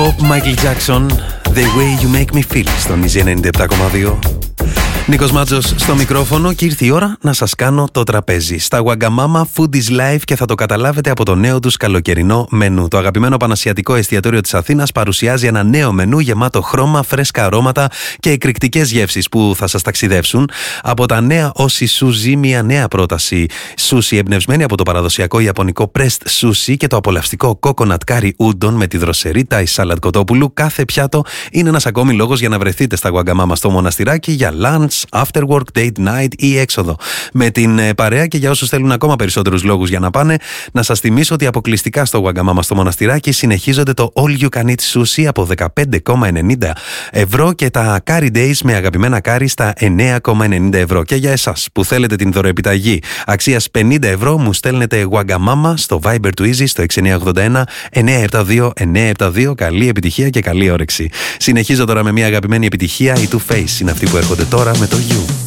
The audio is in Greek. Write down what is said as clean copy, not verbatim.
Pop, Michael Jackson, The Way You Make Me Feel στον Easy 97,2. Νίκος Μάτζος στο μικρόφωνο και ήρθε η ώρα να σας κάνω το τραπέζι. Στα Wagamama Food is Life και θα το καταλάβετε από το νέο τους καλοκαιρινό μενού. Το αγαπημένο πανασιατικό εστιατόριο της Αθήνας παρουσιάζει ένα νέο μενού γεμάτο χρώμα, φρέσκα αρώματα και εκρηκτικές γεύσεις που θα σας ταξιδεύσουν. Από τα νέα Όσι Sushi, μια νέα πρόταση sushi εμπνευσμένη από το παραδοσιακό ιαπωνικό pressed sushi και το απολαυστικό coconut curry udon με τη δροσερή Thai salad κοτόπουλου. Κάθε πιάτο είναι ένας ακόμη λόγος για να βρεθείτε στα Wagamama στο Μοναστηράκι για lunch, after work, date night ή έξοδο με την παρέα. Και για όσους θέλουν ακόμα περισσότερους λόγους για να πάνε, να σας θυμίσω ότι αποκλειστικά στο Wagamama στο Μοναστηράκι συνεχίζονται το All You Can Eat Sushi από 15,90 ευρώ και τα Curry Days με αγαπημένα κάρι στα 9,90 ευρώ. Και για εσάς που θέλετε την δωροεπιταγή αξίας 50 ευρώ, μου στέλνετε Wagamama στο Viber του Easy στο 6981 972 972. Καλή επιτυχία και καλή όρεξη. Συνεχίζω τώρα με μια αγαπημένη επιτυχία. Η Two Face είναι αυτοί που έρχονται τώρα με το You.